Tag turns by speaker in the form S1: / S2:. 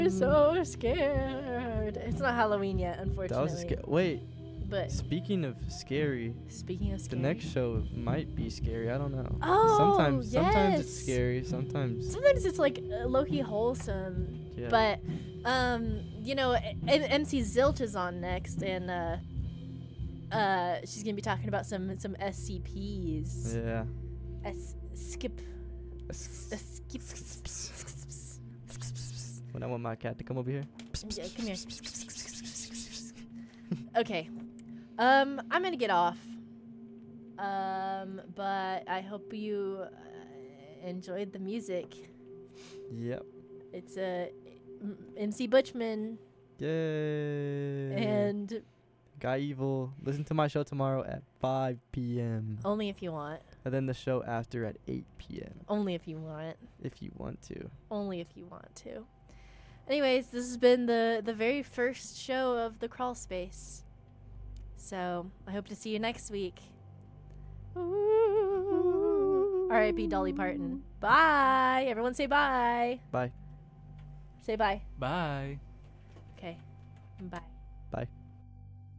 S1: So scared. It's not Halloween yet,
S2: That was
S1: unfortunately.
S2: wait.
S1: But
S2: Speaking of scary,
S1: speaking of
S2: the
S1: scary,
S2: next show might be scary. I don't know.
S1: Oh,
S2: sometimes it's
S1: yes.
S2: scary. Sometimes
S1: it's like low-key wholesome.
S2: yeah.
S1: But MC Zilch is on next, and she's gonna be talking about some SCPs.
S2: Yeah.
S1: Skip.
S2: When I want my cat to come over here.
S1: Yeah, come here. Okay. I'm gonna get off. But I hope you enjoyed the music.
S2: Yep.
S1: It's MC Butchman
S2: Yay.
S1: and
S2: Guy Evil. Listen to my show tomorrow at 5 p.m.
S1: only if you want.
S2: And then the show after at 8 p.m.
S1: Only if you want.
S2: if you want to.
S1: Only if you want to. Anyways, this has been the very first show of the Crawl Space. So I hope to see you next week. R.I.P. Dolly Parton. Bye. Everyone say bye.
S2: Bye.
S1: Say bye.
S3: Bye.
S1: Okay. Bye.
S2: Bye.